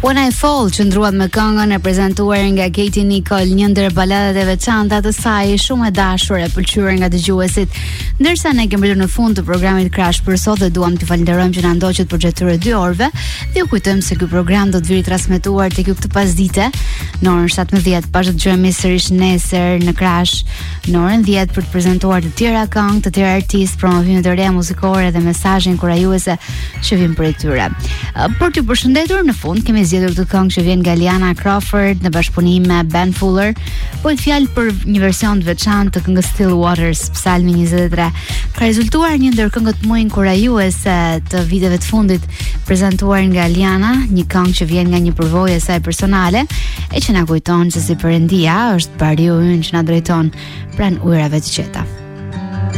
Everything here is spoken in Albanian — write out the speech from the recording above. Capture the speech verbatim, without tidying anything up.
When I Fall qëndruat me këngën e prezantuar nga Katie Nicole, një ndër baladat e veçanta të saj, shumë e dashur e pëlqyer nga dëgjuesit. Ndërsa ne kemi mbërë në fund të programit Crash për sot dhe duam t'ju falenderojmë që na ndoqët për gjatë këtyre dy orëve. Dhe ju kujtojmë se ky program do të vijë transmetuar tek ju këtë pasdite në orën shtatëmbëdhjetë. Bashkë dëgjojmë sërish nesër në Crash në orën dhjetë për të prezantuar të tjera këngë, të tjera artistë, promovime të reja muzikore dhe mesazhe inkurajuese që vijnë prej tyre. Për t'ju përshëndetur në fund kemi zgjedhur këtë këngë që vjen nga Liana Crawford në bashkëpunim me Ben Fuller, po të fjalë për një version të veçantë të këngës Still Waters, Psalmi njëzet e tre. Ka rezultuar një ndër këngët më inkurajuese të viteve të fundit prezantuar nga Liana, një këngë që vjen nga një përvojë e saj personale e që na kujton se si Perëndia është bariu ynë që na drejton pranë ujërave të qeta.